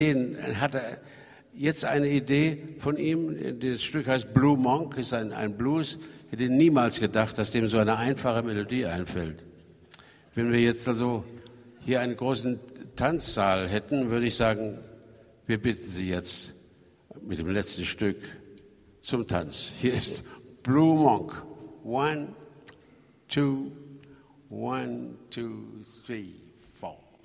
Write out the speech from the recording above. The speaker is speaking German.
hat er jetzt eine Idee von ihm. Das Stück heißt Blue Monk, ist ein Blues. Ich hätte niemals gedacht, dass dem so eine einfache Melodie einfällt. Wenn wir jetzt also hier einen großen Tanzsaal hätten, würde ich sagen, wir bitten Sie jetzt mit dem letzten Stück zum Tanz. Hier ist Blue Monk. 1, 2, 1, 2, 3.